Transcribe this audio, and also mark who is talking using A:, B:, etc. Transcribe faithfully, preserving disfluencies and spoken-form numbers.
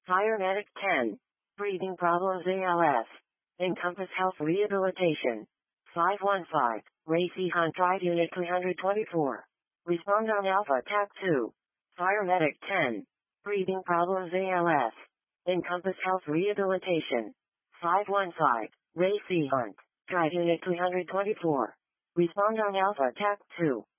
A: Fire Medic ten. Breathing problems A L S. Encompass Health Rehabilitation. five one five. Ray C. Hunt Drive Unit three twenty-four. Respond on Alpha T A C two. Fire Medic ten. Breathing problems A L S. Encompass Health Rehabilitation. five one five. Ray C. Hunt Drive Unit three twenty-four. Respond on Alpha T A C two.